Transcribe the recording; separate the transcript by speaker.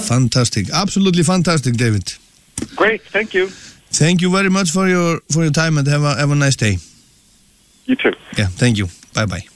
Speaker 1: Fantastic. Absolutely fantastic, David.
Speaker 2: Great. Thank you.
Speaker 1: Thank you very much for your time, and have a nice day.
Speaker 2: You too.
Speaker 1: Yeah, thank you. Bye-bye.